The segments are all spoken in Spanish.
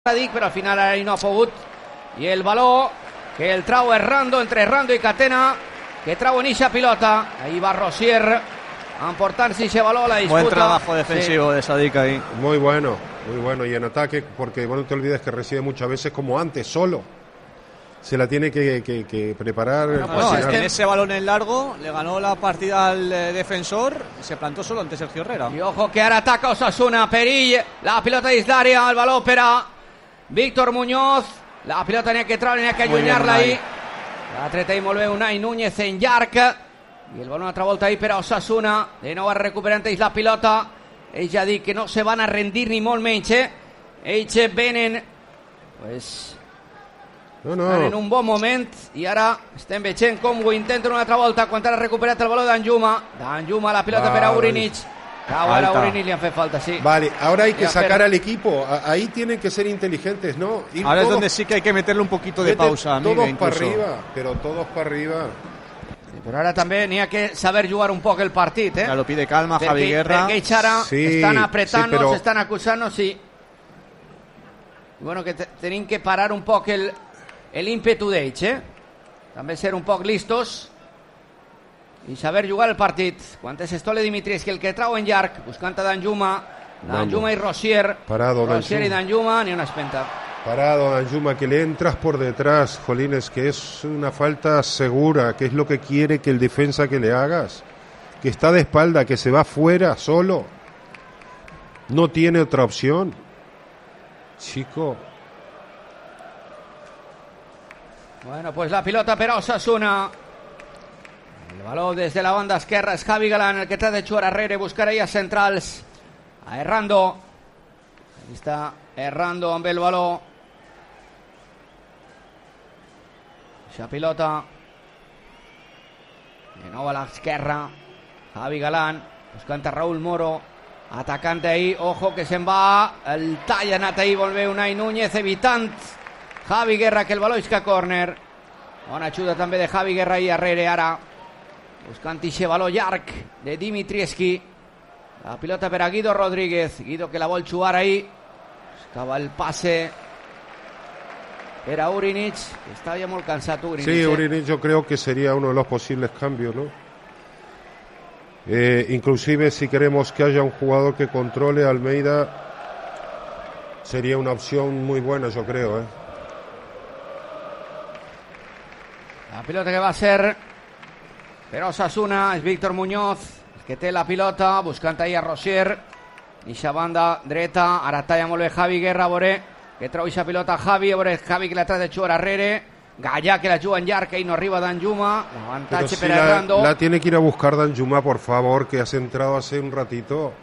Però al final ahí no ha pogut, i el baló que el trau Errando, entre Errando i Catena, que trau en eixa pilota. Ahí va Rosier a emportar-se ese baló a la disputa. Buen trabajo defensivo de Sadik ahí. Muy bueno, y en ataque, porque no te olvides que recibe muchas veces como antes, solo. Se la tiene que preparar. No, es que en ese balón en largo le ganó la partida al defensor y se plantó solo ante Sergio Herrera. I ojo que ara ataca Osasuna, Perill, la pilota dins l'àrea, el baló per a Víctor Muñoz, la pilota n'hi ha que treure, n'hi ha que allunyar-la ahí. L'ha tret ahí molt bé Unai Núñez en llarg, i el baló una altra volta ahí per a Osasuna, de nou recuperant ells la pilota. Ells ja dic que no se van a rendir ni molt menys, ells venen pues estan en un bon moment, i ara estem veient com ho intenten una altra volta quan ha recuperat el baló Danjuma, la pilota per a Urinic. Ahora Urinic le han fet falta, sí. Vale, ahora hay que sacar al equipo. Ahí tienen que ser inteligentes, ¿no? Ahora es donde sí que hay que meterle un poquito de pausa. Todos para arriba, pero todos para arriba. Sí, però ara també n'hi ha que saber jugar un poc el partit, Ya lo pide calma Javi Guerra. Perquè ells ara estan apretant-nos, però estan acusant-nos, sí. I bueno, que tenim que parar un poc l'ímpetu d'ells, també ser un poc listos i saber jugar el partit. Quan és Stole Dimitris, que el que trau en llarg, buscant a Danjuma i Rosier. Parado, Rosier y Danjuma, ni una espenta. Parado Danjuma, que le entras por detrás, Jolines, que es una falta segura, que es lo que quiere que el defensa que le hagas, que está de espalda, que se va fuera solo, no tiene otra opción, chico. Bueno, pues la pilota per a Osasuna. El baló des de la banda esquerra és Javi Galán, el que trata de jugar arrere, buscar ahí a centrals, a Errando. Ahí està Errando amb el baló. Esa pilota de nou a l'esquerra, Javi Galán buscant a Raúl Moro, atacant ahí, ojo que se'n va, el tall ha anat ahí, molt bé Unai Núñez, evitant Javi Guerra que el baló isca córner. Bona ajuda també de Javi Guerra ahí arrere, ara buscant ixe baló llarg de Dimitrievski. La pilota per a Guido Rodríguez, Guido que la vol jugar ahí, buscava el passe per a Urinic, que estava ja molt cansat Urinic. Sí, Urinic yo creo que sería uno de los posibles cambios, ¿no? Inclusive si queremos que haya un jugador que controle a Almeida, sería una opción muy buena, yo creo, La pilota que va a ser per Osasuna és Víctor Muñoz, el que té la pilota, buscant ahí a Rosier, ixa banda dreta, ara talla molt bé Javi Guerra, veure que trau ixa pilota Javi, veure Javi que la trata de jugar arrere, Gallà que la juga en llarg i no arriba Danjuma, l'avantatge per a Errando. La tiene que ir a buscar Danjuma, por favor, que has entrado hace un ratito.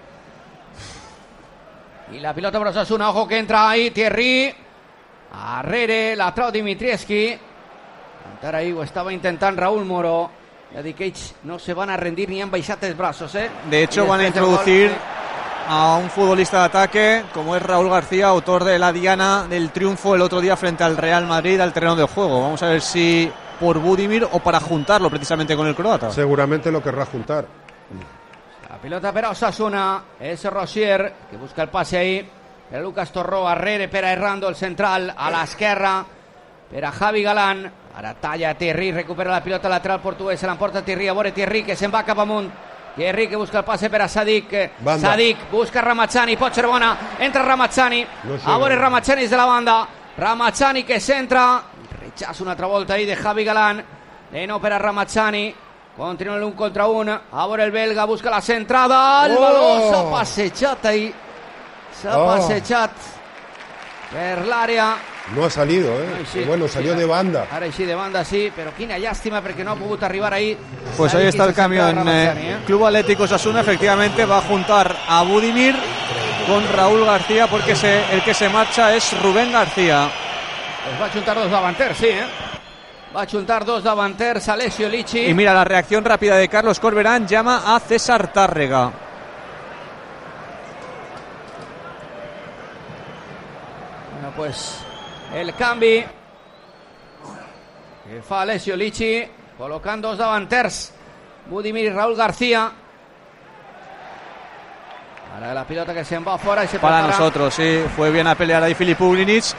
I la pilota per Osasuna, ojo que entra ahí Thierry, arrere, la trau Dimitrievski, encara ahí ho estava intentant Raúl Moro. Ja dic que ells no se van a rendir ni han baixat els brazos, De hecho van a introducir a un futbolista de ataque como es Raúl García, autor de la diana del triunfo el otro día frente al Real Madrid al terreno de juego. Vamos a ver si por Budimir o para juntarlo precisamente con el croata. Seguramente lo querrá juntar. La pilota per a Osasuna, és Rosier que busca el passe ahí per a Lucas Torró, arrere per a Errando, el central, a l'esquerra per a Javi Galán. Ara talla Thierry, recupera la pilota lateral portuguès, se l'emporta Thierry, a veure Thierry que se'n va cap amunt, Thierry que busca el passe per a Sadik, Sadik busca Ramazzani, pot ser bona, entra Ramazzani, a veure Ramazzani des de la banda, Ramazzani que centra, rechaza una altra volta ahí de Javi Galán, de nou per a Ramazzani, continua l'un contra un, a veure el belga, busca la centrada, el baló s'ha passejat ahí, s'ha passejat per l'àrea. No ha salido, Sí, bueno, salió de banda. Ahora sí, de banda sí, pero quina llàstima perquè no ha pogut arribar ahí. Pues ahí está el cambio en Club Atlético Osasuna, efectivamente va a juntar a Budimir con Raúl García porque el que se marcha es Rubén García. Pues va a juntar dos davanters, sí, va a juntar dos davanters, Alessio Lici. Y mira la reacción rápida de Carlos Corberán, llama a César Tárrega. Bueno, pues el canvi que fa Alessio Lici, col·locant dos davanters, Budimir i Raúl García. Ahora la pilota que se va fuera y se para prepara. nosotros, sí. Fue bien a pelear ahí Filip Uglinic.